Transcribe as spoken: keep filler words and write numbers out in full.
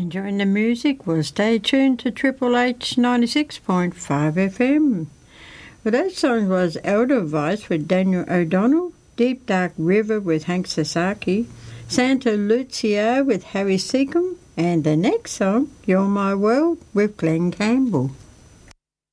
enjoying the music? Well, stay tuned to Triple H ninety-six point five F M. Well, that song was Edelweiss with Daniel O'Donnell, Deep Dark River with Hank Sasaki, Santa Lucia with Harry Seacombe, and the next song, You're My World with Glenn Campbell.